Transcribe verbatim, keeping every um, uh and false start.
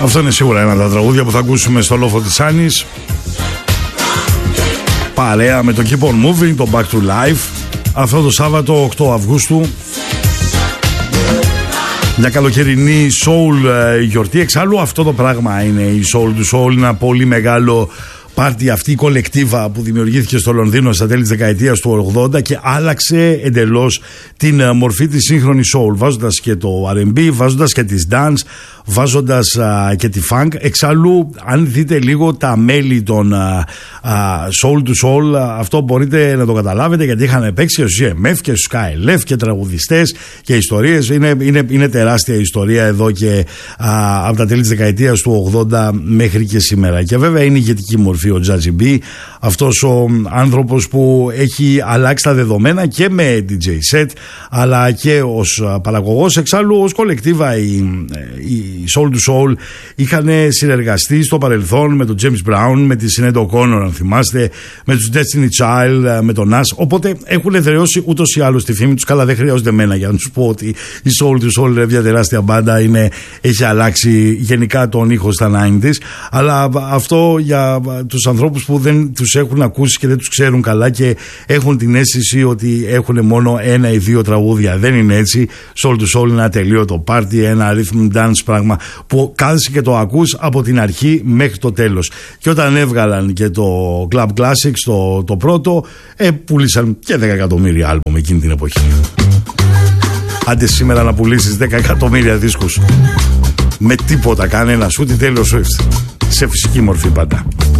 Αυτό είναι σίγουρα ένα από τα τραγούδια που θα ακούσουμε στο λόφο της Άννης, παρέα με το Keep on Moving, το Back to Life, αυτό το Σάββατο οκτώ Αυγούστου. Μια καλοκαιρινή soul γιορτή. Εξάλλου αυτό το πράγμα είναι η soul του soul, ένα πολύ μεγάλο πάρτι, αυτή η κολεκτίβα που δημιουργήθηκε στο Λονδίνο στα τέλη της δεκαετίας του ογδόντα και άλλαξε εντελώς την μορφή της σύγχρονης soul, βάζοντας και το αρ εν μπι, βάζοντας και τις dance, βάζοντας α, και τη funk. Εξάλλου, αν δείτε λίγο τα μέλη των α, α, soul to soul, α, αυτό μπορείτε να το καταλάβετε, γιατί είχαν παίξει και στους ι εμ εφ και στους Sky L F και τραγουδιστές και ιστορίες. Είναι, είναι, είναι τεράστια ιστορία εδώ και α, από τα τέλη της δεκαετίας του ογδόντα μέχρι και σήμερα. Και βέβαια είναι ηγετική μορφή ο Jazzy B, αυτός ο άνθρωπος που έχει αλλάξει τα δεδομένα και με ντι τζέι set αλλά και ως παραγωγός. Εξάλλου ως κολεκτίβα η, η Soul to Soul είχαν συνεργαστεί στο παρελθόν με τον James Brown, με τη Sinead O'Connor, αν θυμάστε, με τους Destiny Child, με τον Nas, οπότε έχουν εδραιώσει ούτως ή άλλως τη φήμη τους. Καλά, δεν χρειάζονται εμένα για να τους πω ότι η Soul to Soul είναι μια τεράστια μπάντα, είναι, έχει αλλάξει γενικά τον ήχο στα ενενήντα, αλλά αυτό για τους ανθρώπους που δεν τους έχουν ακούσει και δεν τους ξέρουν καλά και έχουν την αίσθηση ότι έχουν μόνο ένα ή δύο τραγούδια. Δεν είναι έτσι. Soul to Soul είναι ένα ατελείωτο πάρτι, ένα rhythm dance πράγμα που κάθεσαι και το ακούς από την αρχή μέχρι το τέλος. Και όταν έβγαλαν και το Club Classics το, το πρώτο, ε, πούλησαν και δέκα εκατομμύρια άλμπομ εκείνη την εποχή. Άντε σήμερα να πουλήσεις δέκα εκατομμύρια δίσκους με τίποτα κανένα, ούτε Taylor Swift, σε φυσική μορφή πάντα.